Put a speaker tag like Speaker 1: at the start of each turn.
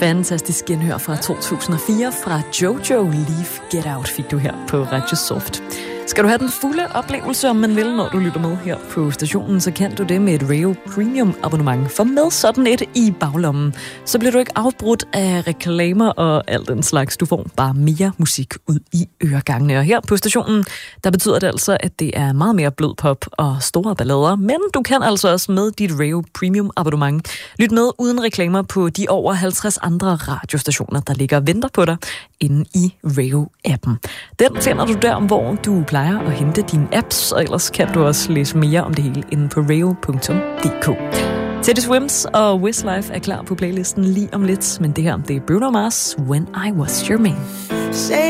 Speaker 1: Fantastisk genhør fra 2004 fra Jojo Leave Get Out fik du her på Radio Soft. Skal du have den fulde oplevelse, om man vil, når du lytter med her på stationen, så kan du det med et Rayo Premium abonnement. For med sådan et i baglommen, så bliver du ikke afbrudt af reklamer og alt den slags. Du får bare mere musik ud i øregangene. Og her på stationen, der betyder det altså, at det er meget mere blød pop og store ballader. Men du kan altså også med dit Rayo Premium abonnement lytte med uden reklamer på de over 50 andre radiostationer, der ligger og venter på dig inde i Rayo-appen. Den finder du der, hvor du plejer at hente dine apps, og ellers kan du også læse mere om det hele inde på rayo.dk. Teddy Swims og Westlife er klar på playlisten lige om lidt, men det her, det er Bruno Mars, When I Was Your Man.